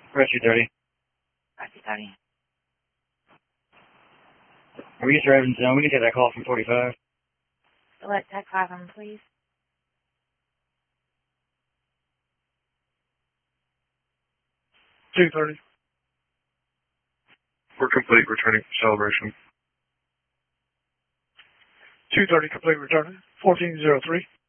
Rescue 30. Rescue 30. Are we East Evanston? We can take that call from 45. Select Tech 5 on, please. 2:30. We're complete returning from celebration. 2:30 complete returning. 1403.